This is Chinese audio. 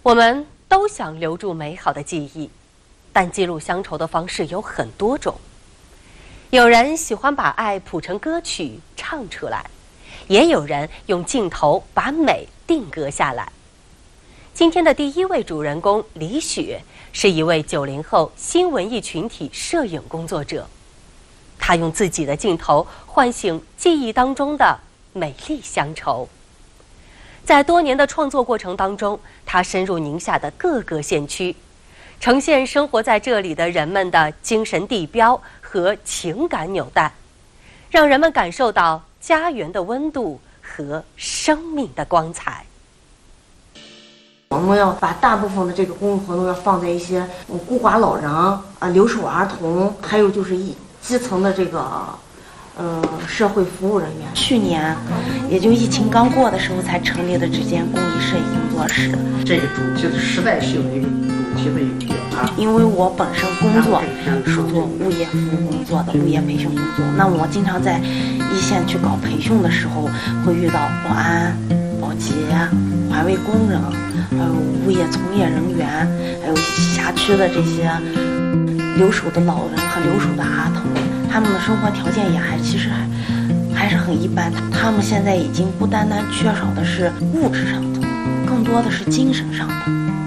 我们都想留住美好的记忆，但记录乡愁的方式有很多种。有人喜欢把爱谱成歌曲唱出来，也有人用镜头把美定格下来。今天的第一位主人公李雪是一位90后新文艺群体摄影工作者，她用自己的镜头唤醒记忆当中的美丽乡愁。在多年的创作过程当中，她深入宁夏的各个县区，呈现生活在这里的人们的精神地标和情感纽带，让人们感受到家园的温度和生命的光彩。 我们要把大部分的这个公共活动要放在一些孤寡老人留守儿童，还有就是基层的这个社会服务人员。 去年也就疫情刚过的时候才成立的这间公益摄影工作室。 这个主题的时代性的一个主题的一个表达。 因为我本身工作是做物业服务工作的，物业培训工作，那我经常在一线去搞培训的时候，会遇到保安、保洁、环卫工人，还有物业从业人员，还有辖区的这些留守的老人和留守的儿童，他们的生活条件也其实还是很一般。他们现在已经不单单缺少的是物质上的，更多的是精神上的。